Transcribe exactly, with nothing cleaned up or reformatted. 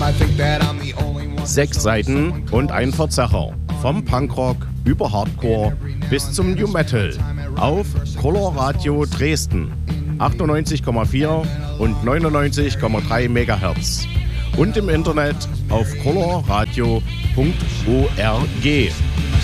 Sechs Seiten und ein Verzerrer. Vom Punkrock über Hardcore bis zum New Metal. Auf Coloradio Dresden. achtundneunzig Komma vier und neunundneunzig Komma drei Megahertz. Und im Internet auf coloradio punkt org.